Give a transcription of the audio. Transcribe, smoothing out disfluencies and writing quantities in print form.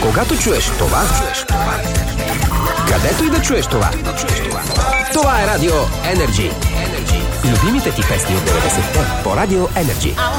Когато чуеш това, където и да чуеш това, това е Радио Energy. Любимите ти песни от 90-те по Радио Energy.